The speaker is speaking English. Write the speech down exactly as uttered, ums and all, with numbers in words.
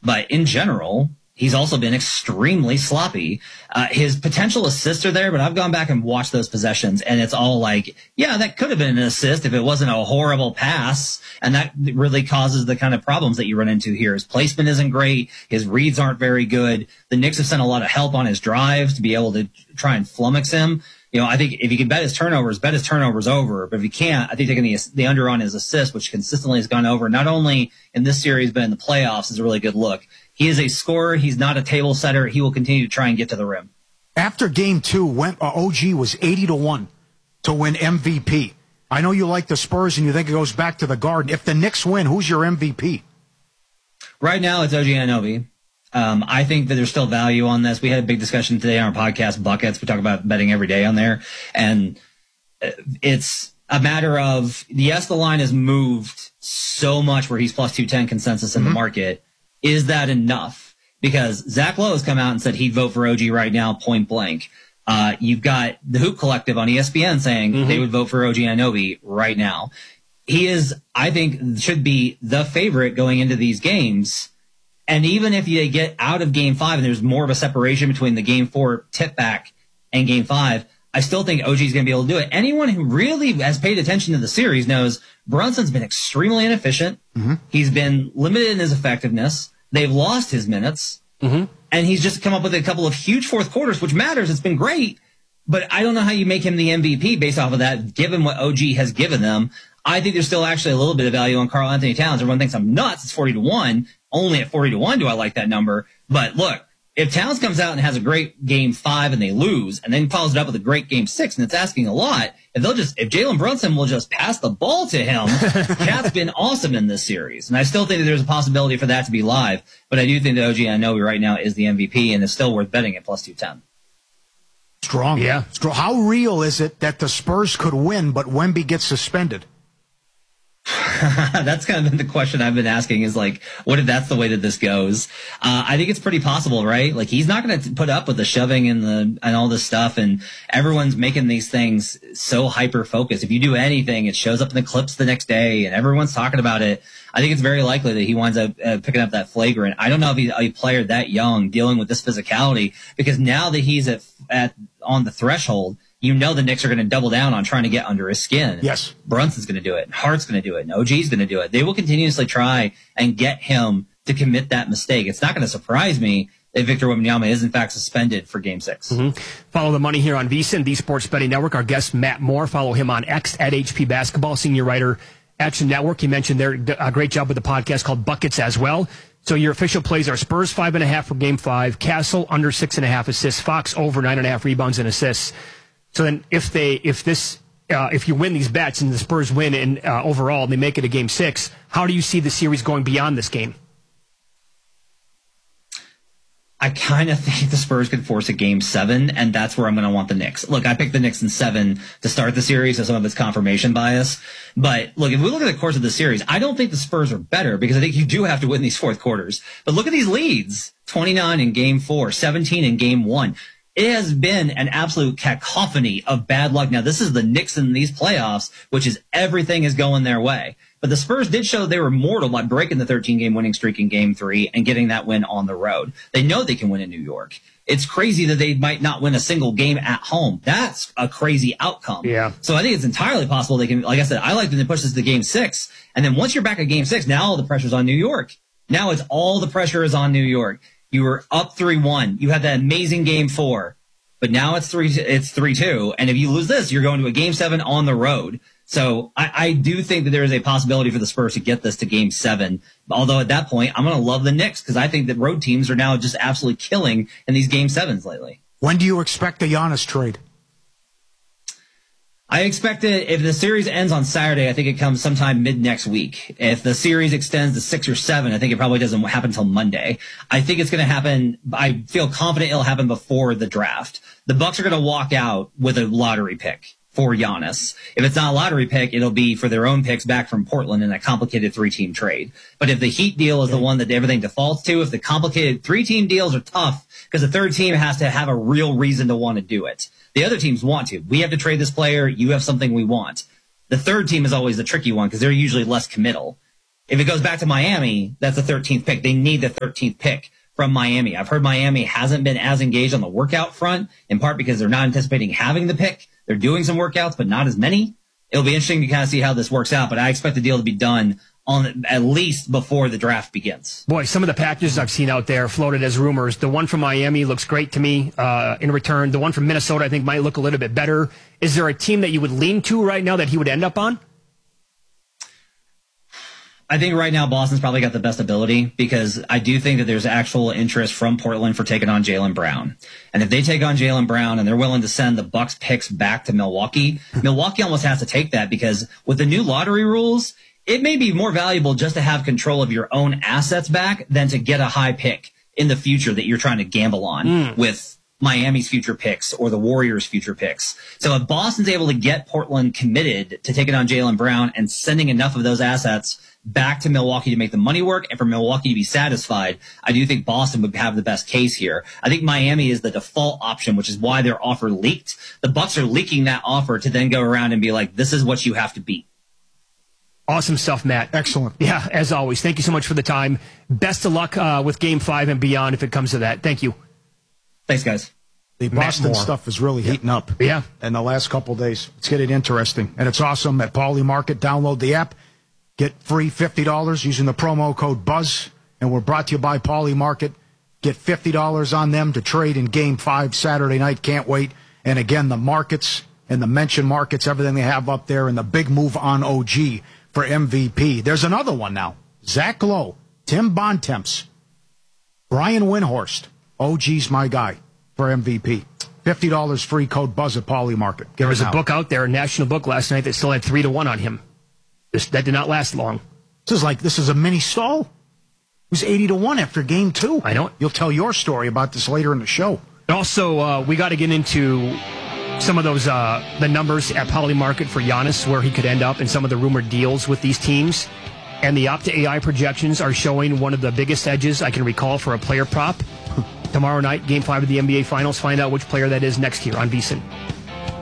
But in general, he's also been extremely sloppy. Uh, his potential assists are there, but I've gone back and watched those possessions, and it's all like, yeah, that could have been an assist if it wasn't a horrible pass. And that really causes the kind of problems that you run into here. His placement isn't great. His reads aren't very good. The Knicks have sent a lot of help on his drives to be able to try and flummox him. You know, I think if you can bet his turnovers, bet his turnovers over. But if you can't, I think taking the, the under on his assists, which consistently has gone over, not only in this series, but in the playoffs, is a really good look. He is a scorer. He's not a table setter. He will continue to try and get to the rim. After game two, when, uh, O G was eighty to one to win M V P. I know you like the Spurs and you think it goes back to the Garden. If the Knicks win, who's your M V P? Right now, it's O G Anunoby. Um, I think that there's still value on this. We had a big discussion today on our podcast, Buckets. We talk about betting every day on there. And it's a matter of, yes, the line has moved so much where he's plus two ten consensus in mm-hmm. the market. Is that enough? Because Zach Lowe has come out and said he'd vote for O G right now, point blank. Uh, you've got the Hoop Collective on E S P N saying mm-hmm. they would vote for O G Anunoby right now. He is, I think, should be the favorite going into these games. And even if they get out of game five and there's more of a separation between the game four tip back and game five, I still think O G is going to be able to do it. Anyone who really has paid attention to the series knows Brunson's been extremely inefficient. Mm-hmm. He's been limited in his effectiveness. They've lost his minutes. Mm-hmm. And he's just come up with a couple of huge fourth quarters, which matters. It's been great. But I don't know how you make him the M V P based off of that, given what O G has given them. I think there's still actually a little bit of value on Karl Anthony Towns. Everyone thinks I'm nuts. It's forty to one. Only at forty to one do I like that number. But look, if Towns comes out and has a great game five and they lose, and then follows it up with a great game six, and it's asking a lot, if they'll just, if Jalen Brunson will just pass the ball to him, Cat's been awesome in this series. And I still think that there's a possibility for that to be live. But I do think that O G Anunoby right now is the M V P, and it's still worth betting at plus two ten. Strong. Yeah. Strong. How real is it that the Spurs could win, but Wemby gets suspended? That's kind of been the question I've been asking is like, what if that's the way that this goes? Uh, I think it's pretty possible, right? Like he's not going to put up with the shoving and the, and all this stuff. And everyone's making these things so hyper focused. If you do anything, it shows up in the clips the next day and everyone's talking about it. I think it's very likely that he winds up uh, picking up that flagrant. I don't know if he's a player that young dealing with this physicality, because now that he's at, at, on the threshold, you know the Knicks are going to double down on trying to get under his skin. Yes. Brunson's going to do it. Hart's going to do it. And O G's going to do it. They will continuously try and get him to commit that mistake. It's not going to surprise me that Victor Wembanyama is, in fact, suspended for Game six. Mm-hmm. Follow the money here on VSiN, the Sports Betting Network. Our guest, Matt Moore. Follow him on X at H P Basketball, senior writer, Action Network. He mentioned there a great job with the podcast called Buckets as well. So your official plays are Spurs five and a half for Game five, Castle under six and a half assists, Fox over nine and a half rebounds and assists. So then, if they, if this, uh, if you win these bets and the Spurs win and uh, overall and they make it a game six, how do you see the series going beyond this game? I kind of think the Spurs could force a game seven, and that's where I'm going to want the Knicks. Look, I picked the Knicks in seven to start the series, so some of it's confirmation bias. But look, if we look at the course of the series, I don't think the Spurs are better because I think you do have to win these fourth quarters. But look at these leads: twenty-nine in game four, seventeen in game one. It has been an absolute cacophony of bad luck. Now, this is the Knicks in these playoffs, which is everything is going their way. But the Spurs did show they were mortal by breaking the thirteen-game winning streak in Game three and getting that win on the road. They know they can win in New York. It's crazy that they might not win a single game at home. That's a crazy outcome. Yeah. So I think it's entirely possible they can, like I said, I like them to push this to Game six. And then once you're back at Game six, now all the pressure's on New York. Now it's all the pressure is on New York. You were up three one. You had that amazing game four, but now it's three, it's three two. And if you lose this, you're going to a game seven on the road. So I, I do think that there is a possibility for the Spurs to get this to game seven. Although at that point, I'm going to love the Knicks because I think that road teams are now just absolutely killing in these game sevens lately. When do you expect the Giannis trade? I expect it, if the series ends on Saturday, I think it comes sometime mid next week. If the series extends to six or seven, I think it probably doesn't happen until Monday. I think it's going to happen. I feel confident it'll happen before the draft. The Bucks are going to walk out with a lottery pick for Giannis. If it's not a lottery pick, it'll be for their own picks back from Portland in a complicated three-team trade. But if the Heat deal is the one that everything defaults to, if the complicated three-team deals are tough, because the third team has to have a real reason to want to do it. The other teams want to. We have to trade this player. You have something we want. The third team is always the tricky one because they're usually less committal. If it goes back to Miami, that's the thirteenth pick. They need the thirteenth pick from Miami. I've heard Miami hasn't been as engaged on the workout front, in part because they're not anticipating having the pick. They're doing some workouts, but not as many. It'll be interesting to kind of see how this works out, but I expect the deal to be done on at least before the draft begins. Boy, some of the packages I've seen out there floated as rumors. The one from Miami looks great to me uh, in return. The one from Minnesota I think might look a little bit better. Is there a team that you would lean to right now that he would end up on? I think right now Boston's probably got the best ability because I do think that there's actual interest from Portland for taking on Jaylen Brown. And if they take on Jaylen Brown and they're willing to send the Bucks picks back to Milwaukee, Milwaukee almost has to take that because with the new lottery rules, it may be more valuable just to have control of your own assets back than to get a high pick in the future that you're trying to gamble on mm. with Miami's future picks or the Warriors' future picks. So if Boston's able to get Portland committed to taking on Jaylen Brown and sending enough of those assets back to Milwaukee to make the money work and for Milwaukee to be satisfied, I do think Boston would have the best case here. I think Miami is the default option, which is why their offer leaked. The Bucks are leaking that offer to then go around and be like, this is what you have to beat. Awesome stuff, Matt. Excellent. Yeah, as always. Thank you so much for the time. Best of luck uh, with Game five and beyond if it comes to that. Thank you. Thanks, guys. The Boston stuff is really yeah. heating up. Yeah. In the last couple of days. It's getting interesting. And it's awesome at Pauly Market. Download the app. Get free fifty dollars using the promo code BUZZ. And we're brought to you by Pauly Market. Get fifty dollars on them to trade in Game five Saturday night. Can't wait. And again, the markets and the mention markets, everything they have up there, and the big move on O G for M V P. There's another one now. Zach Lowe, Tim Bontemps, Brian Windhorst. O G's my guy for M V P. fifty dollars free code BUZZ at Pauly Market. Get there was it a now. book out there, a national book last night that still had three to one on him. This, that did not last long. This is like, this is a mini stall. It was eighty to one after game two. I know it. You'll tell your story about this later in the show. And also, uh, we got to get into some of those, uh, the numbers at Pauly Market for Giannis, where he could end up, and some of the rumored deals with these teams. And the Opta A I projections are showing one of the biggest edges I can recall for a player prop. Tomorrow night, Game five of the N B A Finals. Find out which player that is next here on VSiN.